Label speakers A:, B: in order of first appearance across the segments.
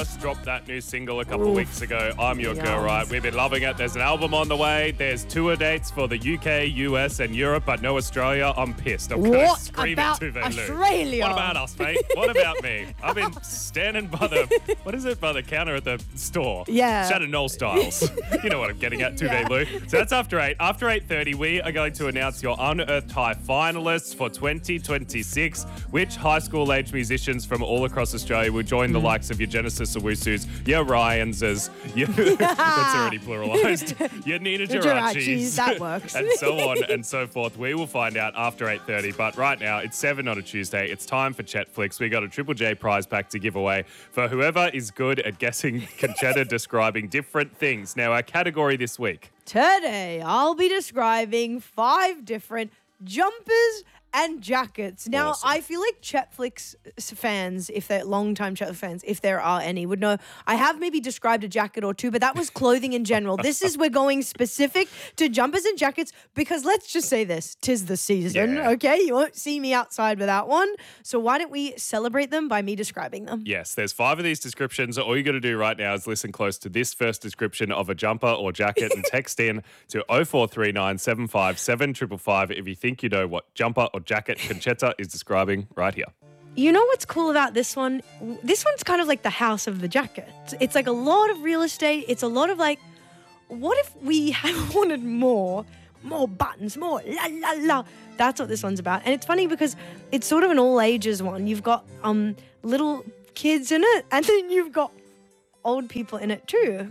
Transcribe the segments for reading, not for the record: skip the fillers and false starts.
A: just dropped that new single a couple of weeks ago. I'm Your Girl, Right? We've been loving it. There's an album on the way. There's tour dates for the UK, US, and Europe, but no Australia. I'm pissed. I'm going to scream at Tuve Lu.
B: Australia?
A: What about us, mate? What about me? I've been standing by the counter at the store.
B: Yeah.
A: Shannon Knoll Styles. You know what I'm getting at, Tuve Lu. So that's after 8. After 8:30, we are going to announce your Unearthed High finalists for 2026. Which high school age musicians from all across Australia will join the likes of your Genesis Owusus, your Ryanses, that's already pluralised, your Nina Girachis,
B: that works.
A: and so on and so forth. We will find out after 8:30. But right now, it's 7 on a Tuesday. It's time for Chetflix. We got a Triple J prize pack to give away for whoever is good at guessing Conchetta describing different things. Now, our category this week.
B: Today, I'll be describing 5 different jumpers and jackets. Now,
A: Awesome.
B: I feel like Chetflix fans, if they're long-time Chetflix fans, if there are any, would know I have maybe described a jacket or two, but that was clothing in general. We're going specific to jumpers and jackets because let's just say this, 'tis the season, okay? You won't see me outside without one. So why don't we celebrate them by me describing them?
A: Yes, there's 5 of these descriptions. All you got to do right now is listen close to this first description of a jumper or jacket and text in to 0439 757 555 if you think you know what jumper or jacket Conchetta is describing right here.
B: You know what's cool about this one? This one's kind of like the house of the jacket. It's like a lot of real estate. It's a lot of like, what if we had wanted more buttons, more la la la. That's what this one's about. And it's funny because it's sort of an all ages one. You've got little kids in it, and then you've got old people in it too.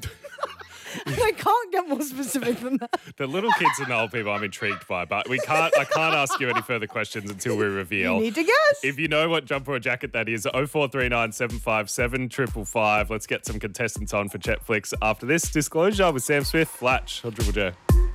B: I can't get more specific than that.
A: The little kids and the old people I'm intrigued by, but I can't ask you any further questions until we reveal.
B: You need to guess.
A: If you know what jumper or jacket that is, 0439 757 555. Let's get some contestants on for Chetflix after this disclosure with Sam Smith, Flatch on Triple J.